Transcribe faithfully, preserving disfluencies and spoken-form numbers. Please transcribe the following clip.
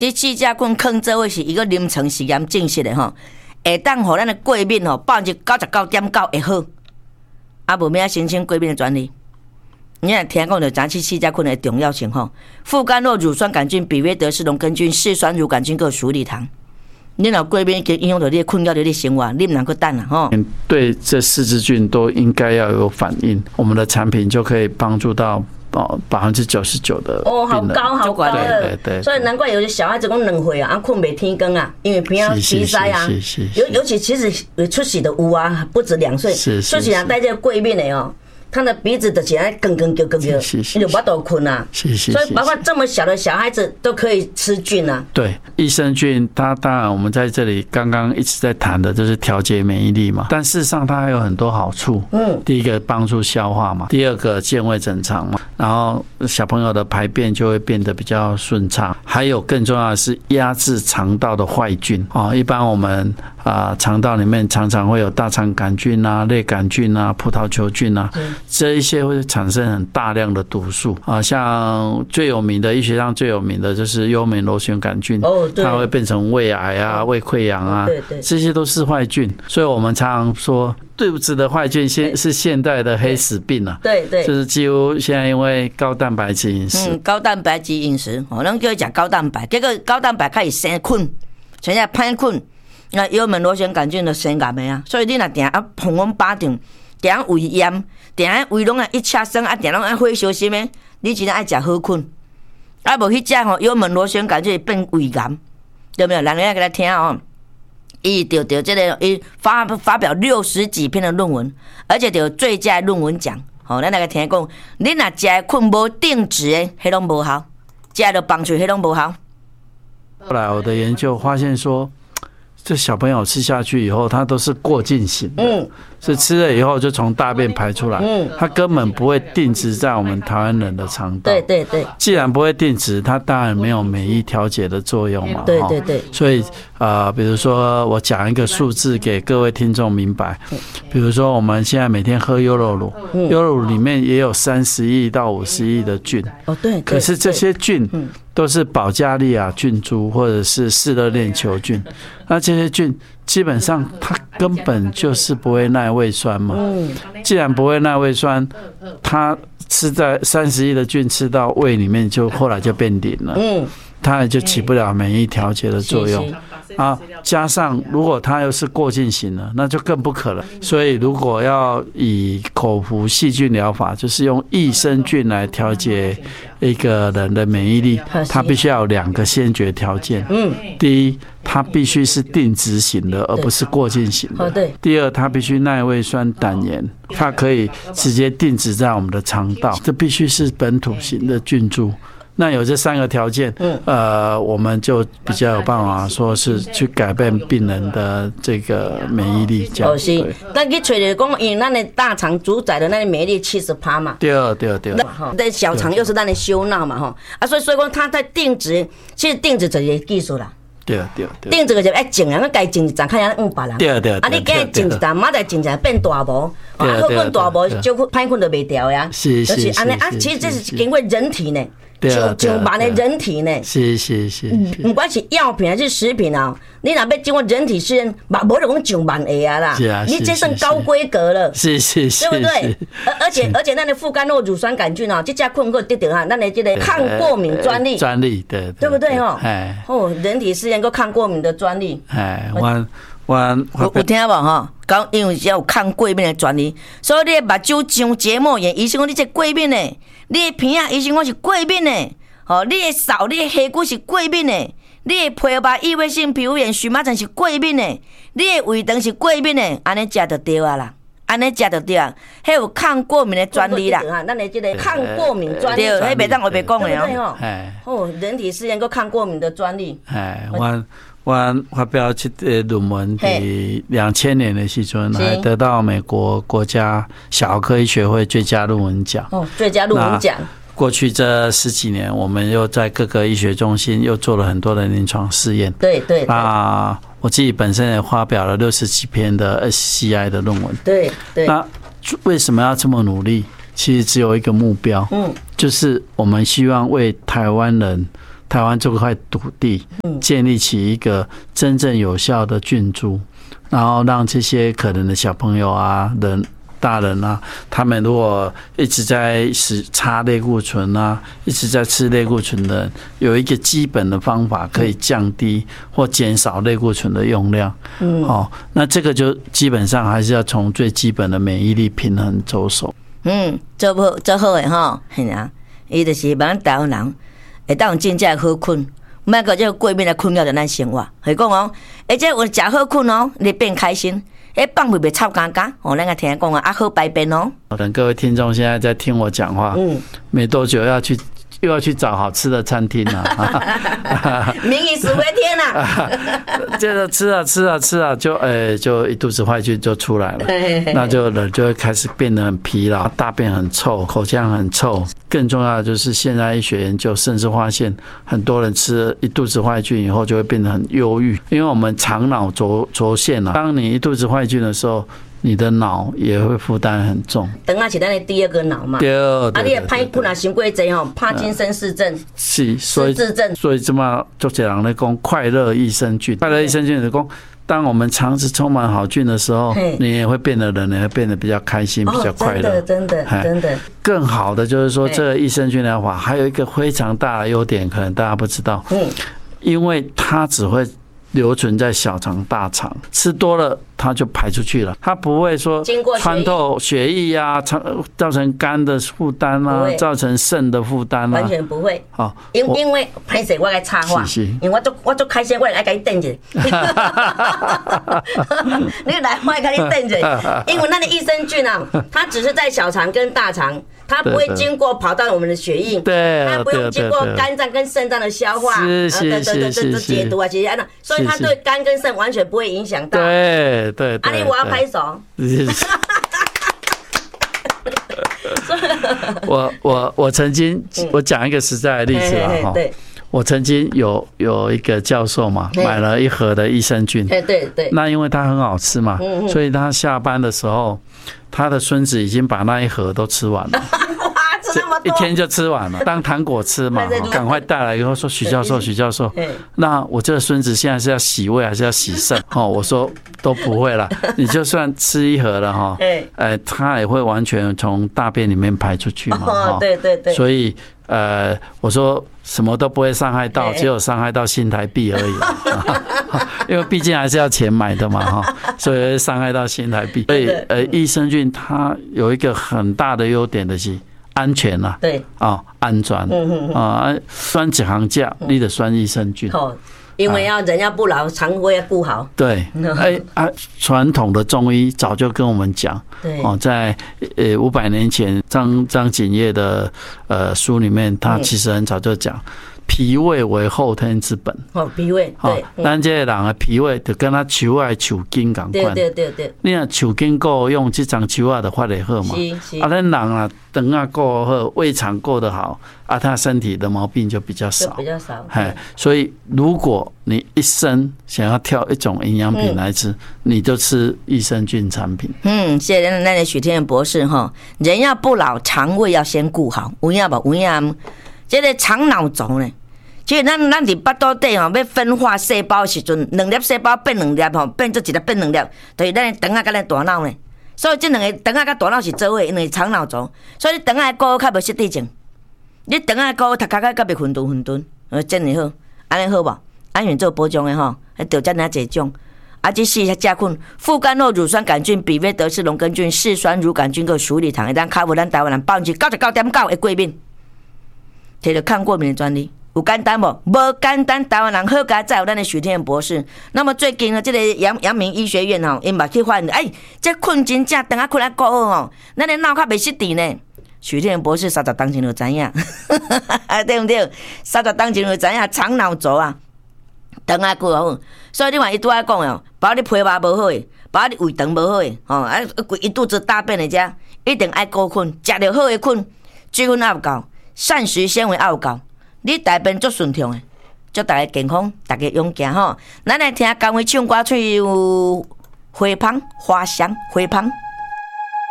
这四只菌放做伙是一个临床实验证实的吼，会当互咱的过敏吼百分之九十九点九会好，啊无咩申请过敏的专利。你若听讲就知这四只菌的重要性吼，副甘酪乳酸杆菌、比约德氏龙根菌、嗜酸乳杆菌跟鼠李糖。你若过敏，影响到你困扰到你生活，你唔能够等啦吼。 对这四支菌都应该要有反应，我们的产品就可以帮助到哦百分之九十九的哦，好高好高的，对对。 所以难怪有些小孩子讲两岁啊，啊困袂天光啊，因为鼻啊鼻塞啊，尤尤其其实出血的有啊，不止两岁，出血啊带这个过敏的哦。他的鼻子的起来更更叫更叫，你就不都困啊。所以包括这么小的小孩子都可以吃菌啊。 对，益生菌它当然我们在这里刚刚一直在谈的就是调节免疫力嘛，但事实上它还有很多好处。嗯，第一个帮助消化嘛，第二个健胃整肠嘛，然后小朋友的排便就会变得比较顺畅，还有更重要的是压制肠道的坏菌啊。一般我们啊肠道里面常常会有大肠杆菌啊、类杆菌啊、葡萄球菌啊。这一些会产生很大量的毒素啊，像最有名的医学上最有名的就是幽门螺旋杆菌，它会变成胃癌啊、胃溃疡啊，这些都是坏菌。所以我们常常说，肚子的坏菌现是现代的黑死病啊。 对对， 就是几乎现在因为高蛋白质饮食， 嗯，高蛋白质饮食，哦，咱叫伊食高蛋白，结果高蛋白开始生菌，现在歹菌，那幽门螺旋杆菌就生癌的啊。所以你若定啊碰阮巴掌。定胃炎，定胃拢啊一切生啊，定拢啊火烧心的，你真正爱食好菌，啊无去食吼幽门螺旋杆菌变胃癌，对不对？人家给他听哦，伊得得这个伊发发表六十几篇的论文，而且得最佳论文奖。吼，咱来个听讲，你若食的菌无定质的，迄拢无效；食着棒槌，迄拢无效。 后来我的研究发现说，这小朋友吃下去以后，他都是过境型的，嗯，是吃了以后就从大便排出来，嗯，他根本不会定植在我们台湾人的肠道。 对对对， 既然不会定植，它当然没有免疫调节的作用嘛。 对对对， 所以呃，比如说我讲一个数字给各位听众明白，比如说我们现在每天喝优酪乳，优酪乳里面也有三十亿到五十亿的菌， 哦对， 可是这些菌都是保加利亚菌株或者是嗜热链球菌，那这些菌基本上它根本就是不会耐胃酸嘛。既然不会耐胃酸，它吃在三十亿的菌吃到胃里面，就后来就变零了。它也就起不了免疫调节的作用啊。加上如果它又是过境型的，那就更不可能。所以如果要以口服细菌疗法，就是用益生菌来调节一个人的免疫力，它必须要有两个先决条件。第一，它必须是定植型的，而不是过境型的。第二，它必须耐胃酸胆盐，它可以直接定植在我们的肠道，这必须是本土型的菌株。那有这三个条件，呃，我们就比较有办法说是去改变病人的这个免疫力。这样。哦，是。 咱去找着讲，因为咱的大肠主宰的那个免疫力七十趴嘛。 对对对。 那小肠又是咱的收纳嘛，哈啊，所以所以讲，它在定植，其实定植就是一个技术啦。 对对对。 定植个就爱种人，该种一丛，看人误别人。 对对。 啊，你今日种一丛，明仔种一丛变大毛，啊，好困大毛，就歹困就袂掉呀。 是是是。 就是安尼啊，其实这是经过人体呢。像像万的人体呢， 是是是， 不管是药品还是食品啊，你若要经过人体试验，无就讲上万个啊啦，你这算高规格了， 是是是， 对不对？而而且而且，咱的副甘酪乳酸杆菌啊，这家困个得到哈，咱的这个抗过敏专利， 专利对对不对哦？哎哦，人体试验个抗过敏的专利， 哎我。我有有听无吼？讲因为有抗过敏的专利，所以你的目睭上结膜炎，医生讲你这过敏的；你的鼻啊，医生讲是过敏的；吼，你的手、你的下骨是过敏的；你的皮肤异位性皮肤炎、荨麻疹是过敏的；你的胃肠是过敏的，安尼食就对啊啦，安尼食就对啊。迄有抗过敏的专利啦，咱的这个抗过敏专利，对，迄袂当我袂讲的哦。哎，哦，人体试验个抗过敏的专利。 哎，我。我发表这个论文在两千年的时阵，还得到美国国家小儿科医学会最佳论文奖。 哦，最佳论文奖。 过去这十几年，我们又在各个医学中心又做了很多的临床试验。 对对。 那我自己本身也发表了六十几篇的 S C I 的论文。 对对。 那为什么要这么努力？其实只有一个目标，嗯，就是我们希望为台湾人台湾这块土地建立起一个真正有效的菌株，然后让这些可能的小朋友啊、人、大人啊，他们如果一直在使擦类固醇啊，一直在吃类固醇的人，有一个基本的方法可以降低或减少类固醇的用量。嗯，哦，那这个就基本上还是要从最基本的免疫力平衡着手。 嗯，做好做好的吼，系啊，伊就是咱台湾人会当真正好困。莫个这个过敏来困扰着咱生活，是讲哦，而且有食好困哦，你变开心。哎，放屁袂臭干干，哦，咱个听讲啊，啊好排便哦。 等各位听众现在在听我讲话，嗯，没多久要去又要去找好吃的餐厅了， 民以食为天啊！ 接着吃啊吃啊吃啊，就呃就一肚子坏菌就出来了，那就人就会开始变得很疲劳，大便很臭，口腔很臭。更重要的就是现在医学研究甚至发现，很多人吃了一肚子坏菌以后就会变得很忧郁，因为我们肠脑轴轴线啊，当你一肚子坏菌的时候，你的脑也会负担很重。 肠啊是咱的第二个脑嘛， 对， 啊，你的歹菌啊伤过济吼，帕金森氏症、 是，所以失智症， 所以这么就这样来讲，快乐益生菌，快乐益生菌是讲，当我们肠子充满好菌的时候，你也会变得人也会变得比较开心，比较快乐。 真的，真的，真的。 更好的就是说，这个益生菌疗法还有一个非常大的优点，可能大家不知道，嗯，因为它只会留存在小肠、大肠，吃多了它就排出去了，它不会说穿透血液啊，造成肝的负担啊，造成肾的负担啊， 完全不会。好，因因为歹势我来插话，因为我做我做开心，我来给你等一下。你来，我来给你等一下，因为那的益生菌啊，它只是在小肠跟大肠。它不会经过跑到我们的血液， 对， 它不用经过肝脏跟肾脏的消化， 是是是是解毒啊，这些，所以它对肝跟肾完全不会影响到。 对对对。 阿力，我要拍手。 我我我曾经我讲一个实在的例子啊，哈，我曾经有有一个教授嘛，买了一盒的益生菌， 对对对， 那因为它很好吃嘛，所以他下班的时候，他的孙子已经把那一盒都吃完了。一天就吃完了，当糖果吃嘛，赶快带来以后说许教授，许教授，那我这个孙子现在是要洗胃还是要洗肾？哦，我说都不会了，你就算吃一盒了哈，呃，他也会完全从大便里面排出去嘛， 对对对， 所以呃，我说什么都不会伤害到，只有伤害到新台币而已，因为毕竟还是要钱买的嘛，哈，所以会伤害到新台币。所以呃，益生菌它有一个很大的优点的是。安全啦、啊， 对啊，安全，嗯嗯啊，选一行价，你得选益生菌， 哦，因为要人要不老，肠胃要顾好。 对，哎啊，传统的中医早就跟我们讲，对，哦，在呃五百年前张张景业的呃书里面，他其实很早就讲。脾胃为后天之本。 哦，脾胃，对， 咱这个人的脾胃就跟他手爱手筋同款。 对对对对。 你若手筋够用，这张手啊就发得好嘛。是是。啊，咱人啊，肠啊够好，胃肠够得好，啊，他身体的毛病就比较少。 比较少。 哎，所以如果你一生想要挑一种营养品来吃，嗯、你就吃益生菌产品。 嗯，谢谢咱的许天元博士哈。人要不老，肠胃要先顾好。有影无？有影。这个肠脑轴呢？其实咱咱伫腹肚底吼，要分化细胞的时阵，两粒细胞变两粒吼，变做一粒变两粒，就是咱的肠仔甲咱大脑呢。所以这两个肠仔甲大脑是做伙，因为肠脑轴。所以你肠仔的骨较无失智症，你肠仔的骨头壳较袂混沌混沌，呃，真诶好，安尼好无？安远做保养的吼，还得遮尔济种。啊，这四加困副甘酪乳酸杆菌、比约德氏龙根菌、嗜酸乳杆菌、个鼠李糖，会当克服咱台湾人百分之九十九点九的过敏，摕着抗过敏的专利。有简单无？无简单，台湾人好佳在有咱的许天元博士。那么最近呢，这个阳阳明医学院吼，因嘛去发现，哎，这困真正等下困来够好吼，咱的脑壳袂失智呢。许天元博士三十当前就知影，对不对？三十当前就知影，肠脑轴啊，肠啊够好。所以你看伊拄仔讲哦，包你皮肉无好诶，包你胃肠无好诶，吼，啊，一肚子大便诶，遮一定爱高困，食着好诶困，水分要有够，膳食纤维要有够。你大便足顺畅诶，祝大家健康，大家勇敢吼！咱来听江蕙唱歌，喙有花香，花香，花香。